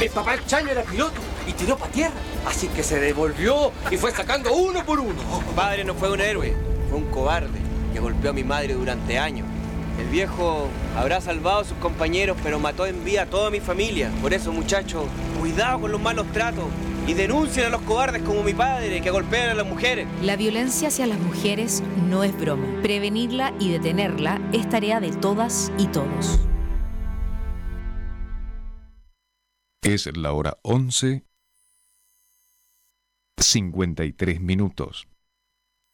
Mi papá el Chaño era piloto y tiró para tierra. Así que se devolvió y fue sacando uno por uno. Mi padre no fue un héroe, fue un cobarde que golpeó a mi madre durante años. El viejo habrá salvado a sus compañeros, pero mató en vida a toda mi familia. Por eso, muchachos, cuidado con los malos tratos y denuncien a los cobardes como mi padre, que golpean a las mujeres. La violencia hacia las mujeres no es broma. Prevenirla y detenerla es tarea de todas y todos. Es la hora 11:53.